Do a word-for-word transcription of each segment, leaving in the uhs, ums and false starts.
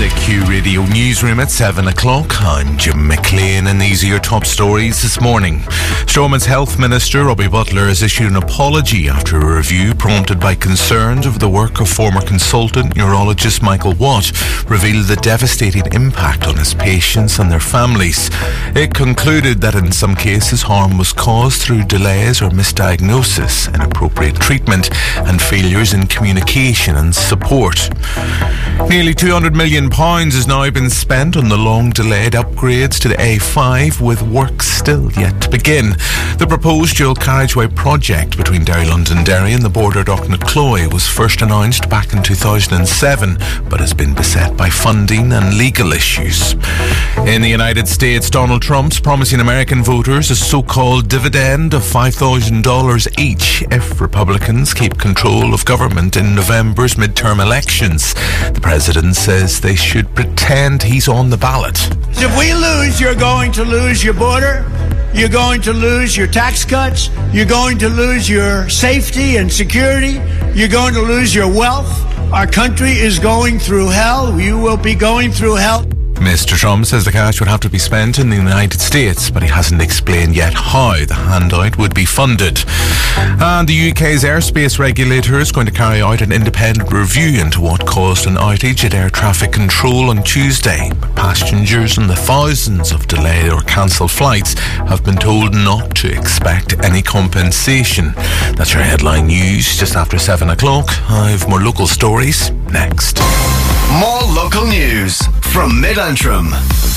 The Q Radio Newsroom at seven o'clock. I'm Jim McLean and these are your top stories this morning. Stormont's Health Minister Robbie Butler has issued an apology after a review prompted by concerns over the work of former consultant neurologist Michael Watt revealed the devastating impact on his patients and their families. It concluded that in some cases harm was caused through delays or misdiagnosis, inappropriate treatment and failures in communication and support. Nearly two hundred million pounds has now been spent on the long-delayed upgrades to the A five, with work still yet to begin. The proposed dual carriageway project between Derry Londonderry and the border Docknacloy was first announced back in two thousand seven, but has been beset by funding and legal issues. In the United States, Donald Trump's promising American voters a so-called dividend of five thousand dollars each if Republicans keep control of government in November's midterm elections. The president says they should pretend he's on the ballot. If we lose, you're going to lose your border, you're going to lose your tax cuts, you're going to lose your safety and security, you're going to lose your wealth. Our country is going through hell. You will be going through hell. Mister Trump says the cash would have to be spent in the United States, but he hasn't explained yet how the handout would be funded. And the U K's airspace regulator is going to carry out an independent review into what caused an outage at air traffic control on Tuesday. But passengers on the thousands of delayed or cancelled flights have been told not to expect any compensation. That's your headline news just after seven o'clock. I have more local stories next. More local news from Mid-Antrim.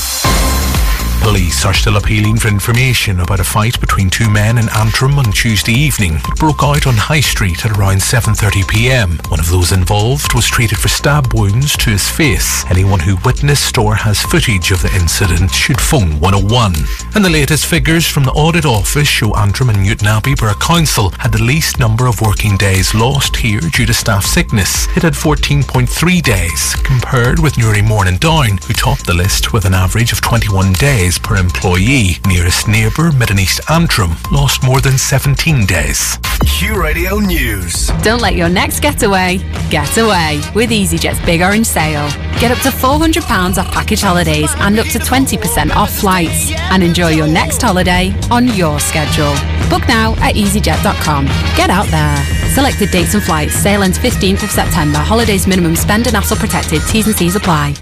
Police are still appealing for information about a fight between two men in Antrim on Tuesday evening. It broke out on High Street at around seven thirty p m. One of those involved was treated for stab wounds to his face. Anyone who witnessed or has footage of the incident should phone one oh one. And the latest figures from the Audit Office show Antrim and Newtonabbey Borough Council had the least number of working days lost here due to staff sickness. It had fourteen point three days, compared with Newry and Down, who topped the list with an average of twenty-one days per employee. Nearest neighbour, Mid and East Antrim, lost more than seventeen days. Q Radio News. Don't let your next getaway get away with EasyJet's Big Orange Sale. Get up to four hundred pounds off package holidays and up to twenty percent off flights. And enjoy your next holiday on your schedule. Book now at easyjet dot com. Get out there. Selected dates and flights. Sale ends fifteenth of September. Holidays minimum spend and hassle protected. T's and C's apply.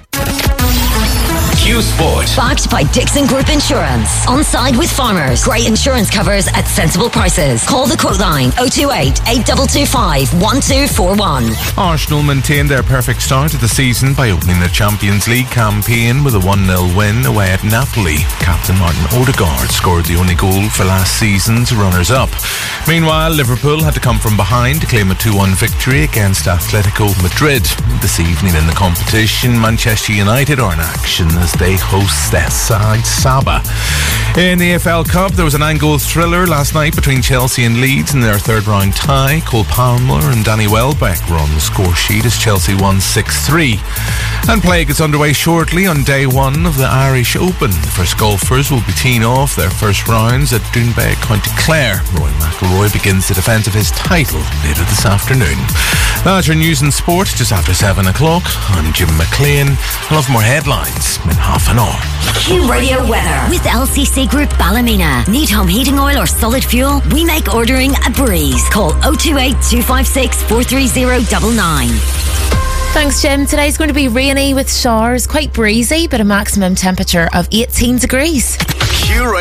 Q Sport. Backed by Dixon Group Insurance. On side with farmers. Great insurance covers at sensible prices. Call the quote line oh two eight, eight two two five, one two four one. Arsenal maintained their perfect start to the season by opening the Champions League campaign with a one nil win away at Napoli. Captain Martin Odegaard scored the only goal for last season's runners-up. Meanwhile, Liverpool had to come from behind to claim a two one victory against Atletico Madrid. This evening in the competition, Manchester United are in action as they host their side Saba. In the A F L Cup, there was a nine-goal thriller last night between Chelsea and Leeds in their third-round tie. Cole Palmer and Danny Welbeck were on the score sheet as Chelsea won six three. And play gets underway shortly on day one of the Irish Open. The first golfers will be teeing off their first rounds at Doonbeg, County Clare. Rory McIlroy begins the defence of his title later this afternoon. That's your news and sport just after seven o'clock. I'm Jim McLean. I'll have more headlines in half an hour. Q Radio weather with L C C Group Ballymena. Need home heating oil or solid fuel? We make ordering a breeze. Call oh two eight, two five six, four three oh nine nine. Thanks, Jim. Today's going to be rainy with showers, quite breezy, but a maximum temperature of eighteen degrees. Q